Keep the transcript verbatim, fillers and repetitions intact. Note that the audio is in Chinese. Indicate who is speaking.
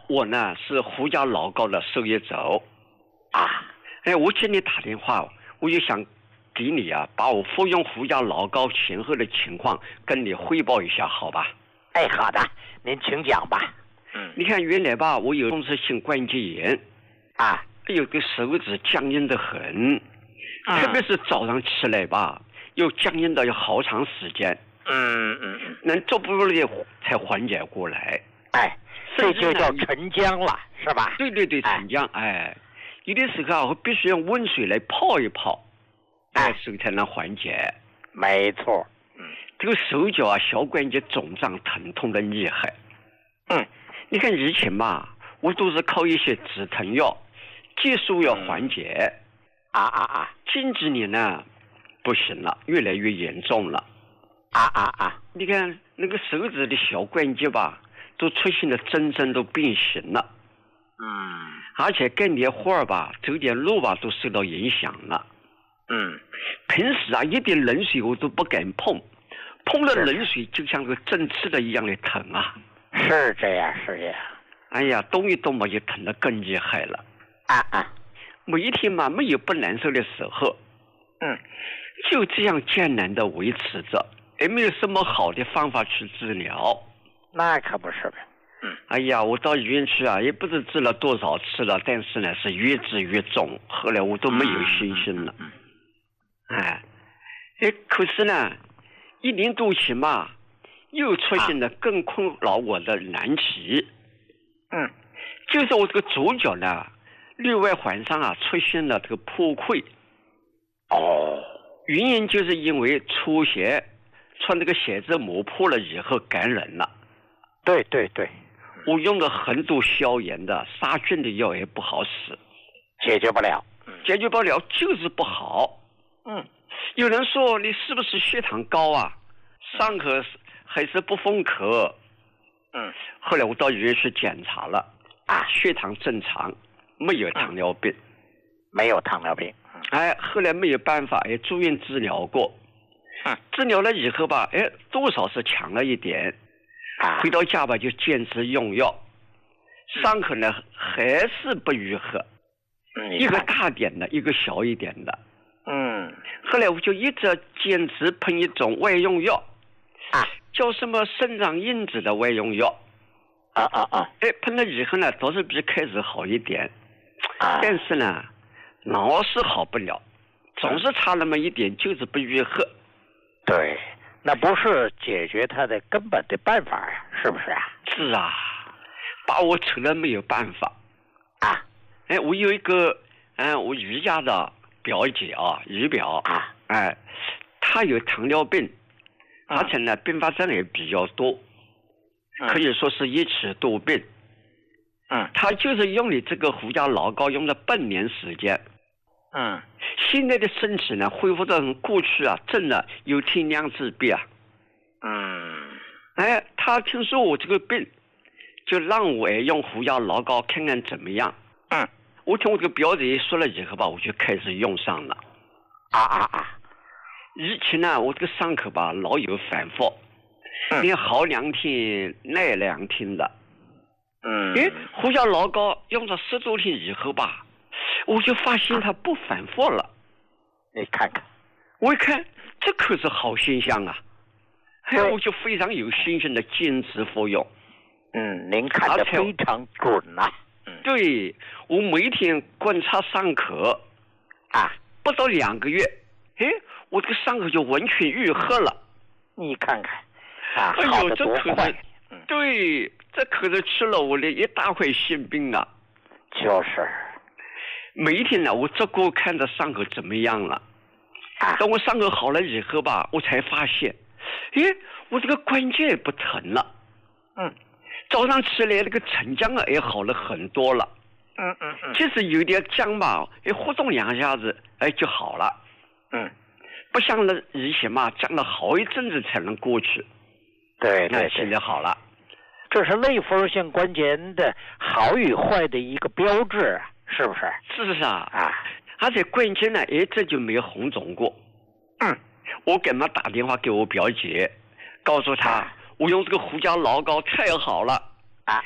Speaker 1: 我呢是胡椒老膏的受益者
Speaker 2: 啊。
Speaker 1: 哎，我今天打电话，我就想给你啊，把我服用胡椒老膏前后的情况跟你汇报一下，好吧？
Speaker 2: 哎，好的，您请讲吧。
Speaker 1: 嗯，你看原来吧，我有综合性关节炎
Speaker 2: 啊，
Speaker 1: 有个手指僵硬的很，
Speaker 2: 嗯、
Speaker 1: 特别是早上起来吧，又僵硬到有好长时间。
Speaker 2: 嗯嗯嗯，
Speaker 1: 能做不了才缓解过来。
Speaker 2: 哎，这就叫沉僵了，是吧？
Speaker 1: 对对对，沉僵。哎，哎有的时候啊，我必须用温水来泡一泡，哎，手才能缓解。
Speaker 2: 没错。嗯，
Speaker 1: 这个手脚啊，小关节肿胀疼痛的厉害。
Speaker 2: 嗯，
Speaker 1: 你看以前嘛，我都是靠一些止疼药、激素药缓解。
Speaker 2: 嗯、啊啊啊！
Speaker 1: 近几年呢，不行了，越来越严重了。
Speaker 2: 啊啊啊！
Speaker 1: 你看那个手指的小关节吧，都出现了真正都变形了。
Speaker 2: 嗯，
Speaker 1: 而且干点活儿吧，走点路吧，都受到影响了。
Speaker 2: 嗯，
Speaker 1: 平时啊，一点冷水我都不敢碰，碰了冷水就像个针刺的一样的疼啊。
Speaker 2: 是这样，是这样。
Speaker 1: 哎呀，动一动嘛，就疼得更厉害了。
Speaker 2: 啊啊！
Speaker 1: 每一天嘛，没有不难受的时候。
Speaker 2: 嗯，
Speaker 1: 就这样艰难的维持着。也没有什么好的方法去治疗，
Speaker 2: 那可不是呗。
Speaker 1: 嗯，哎呀，我到医院去啊，也不知治了多少次了，但是呢，是越治越重，后来我都没有信心了。
Speaker 2: 嗯，
Speaker 1: 哎，哎，可是呢，一年多前嘛，又出现了更困扰我的难题。
Speaker 2: 嗯，
Speaker 1: 就是我这个左脚呢，内外环上啊出现了这个破溃。
Speaker 2: 哦，
Speaker 1: 原因就是因为出血。穿那个血子磨破了以后感染了。
Speaker 2: 对对对，
Speaker 1: 我用了很多消炎的杀菌的药也不好使，
Speaker 2: 解决不了，
Speaker 1: 解决不了就是不好。
Speaker 2: 嗯，
Speaker 1: 有人说你是不是血糖高啊？上口还是不封口？
Speaker 2: 嗯，
Speaker 1: 后来我到医院去检查了，啊，血糖正常，没有糖尿病，
Speaker 2: 嗯、没有糖尿病。
Speaker 1: 哎，后来没有办法，也住院治疗过。
Speaker 2: 嗯，
Speaker 1: 治疗了以后吧，哎，多少是强了一点。
Speaker 2: 啊，
Speaker 1: 回到家吧，就坚持用药，伤口呢还是不愈合。
Speaker 2: 嗯，
Speaker 1: 一个大点的，一个小一点的。
Speaker 2: 嗯，
Speaker 1: 后来我就一直坚持喷一种外用药，
Speaker 2: 啊，
Speaker 1: 叫什么生长因子的外用药。
Speaker 2: 啊啊啊！
Speaker 1: 哎，喷了以后呢，倒是比开始好一点。
Speaker 2: 啊，
Speaker 1: 但是呢，老是好不了，总是差那么一点，就是不愈合。
Speaker 2: 对，那不是解决它的根本的办法呀，是不是啊？
Speaker 1: 是啊，把我愁了没有办法
Speaker 2: 啊！
Speaker 1: 哎，我有一个，嗯，我姨家的表姐啊，姨表
Speaker 2: 啊，
Speaker 1: 哎，她有糖尿病，
Speaker 2: 嗯、
Speaker 1: 而且呢，并发症也比较多，
Speaker 2: 嗯、
Speaker 1: 可以说是一起多病。
Speaker 2: 嗯，
Speaker 1: 她就是用你这个胡椒老膏用了半年时间。
Speaker 2: 嗯，
Speaker 1: 现在的身体呢，恢复到过去啊，真的有天良之别啊。
Speaker 2: 嗯，
Speaker 1: 哎，他听说我这个病，就让我用胡椒老膏看看怎么样。
Speaker 2: 嗯，
Speaker 1: 我听我这个表姐说了以后吧，我就开始用上了。
Speaker 2: 啊啊啊！
Speaker 1: 以前呢，我这个伤口吧老有反复，
Speaker 2: 嗯、
Speaker 1: 你好两天耐两天的。
Speaker 2: 嗯，
Speaker 1: 哎，胡椒老膏用了十多天以后吧。我就发现它不反复了，
Speaker 2: 你看看，
Speaker 1: 我一看这可是好现象啊！哎，我就非常有信心的坚持服用。
Speaker 2: 嗯，您看得非常准呐、啊。
Speaker 1: 嗯，对，我每天观察伤口，啊，不到两个月，哎，我这个伤口就完全愈合了。
Speaker 2: 你看看，啊，
Speaker 1: 哎呦，这可是，
Speaker 2: 嗯、
Speaker 1: 对，这可是吃了我的一大块心病啊！
Speaker 2: 就是。
Speaker 1: 每一天呢，我只顾看着伤口怎么样了。
Speaker 2: 啊，
Speaker 1: 等我伤口好了以后吧，我才发现，哎，我这个关节也不疼了。
Speaker 2: 嗯，
Speaker 1: 早上起来那个沉僵啊也好了很多了。
Speaker 2: 嗯嗯嗯，
Speaker 1: 即使有点僵吧，哎，活动两下子，哎就好了。
Speaker 2: 嗯，
Speaker 1: 不像那以前嘛，僵了好一阵子才能过去。
Speaker 2: 对对，
Speaker 1: 那现在好了。
Speaker 2: 这是类风性关节炎的好与坏的一个标志啊。是不是？
Speaker 1: 是啊，
Speaker 2: 啊，
Speaker 1: 而且关键呢，哎，这就没有红肿过。
Speaker 2: 嗯，
Speaker 1: 我给他打电话给我表姐，告诉她、啊、我用这个胡椒老膏太好了，